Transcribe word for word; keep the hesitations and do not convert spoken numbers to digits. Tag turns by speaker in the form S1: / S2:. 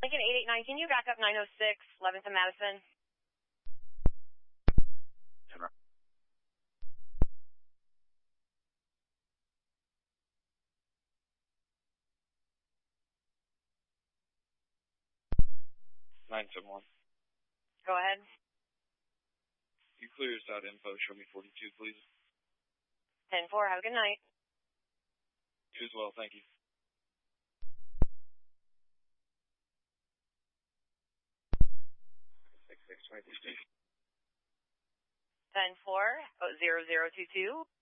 S1: Lincoln eight eight nine, can you back up nine oh six, eleventh and Madison?
S2: nine seven one.
S1: Go ahead.
S2: You clears dot info, show me forty-two, please.
S1: ten four, have a good night.
S2: You as well, thank you. six six twenty-two.
S1: ten four, zero zero two two.